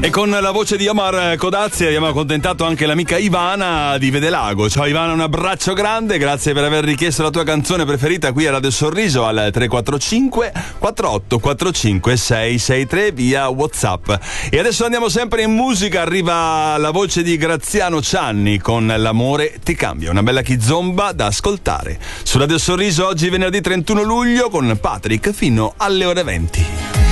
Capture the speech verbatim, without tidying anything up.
E con la voce di Omar Codazzi abbiamo accontentato anche l'amica Ivana di Vedelago. Ciao Ivana, un abbraccio grande, grazie per aver richiesto la tua canzone preferita qui a Radio Sorriso al tre quattro cinque quattro otto quattro cinque sei sei tre via WhatsApp. E adesso andiamo sempre in musica, arriva la voce di Graziano Cianni con L'amore ti cambia, una bella kizomba da ascoltare. Su Radio Sorriso oggi venerdì trentuno luglio con Patrick fino alle ore venti.